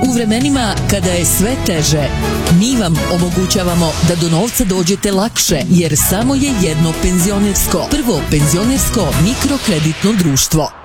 U vremenima kada je sve teže, mi vam omogućavamo da do novca dođete lakše, jer samo je jedno penzionersko, prvo penzionersko mikrokreditno društvo.